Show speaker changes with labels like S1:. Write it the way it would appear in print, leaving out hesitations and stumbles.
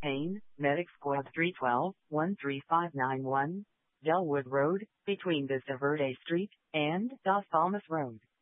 S1: Payne, Medic Squad 312-13591, Delwood Road, between Vista Verde Street and Dos Palmas Road.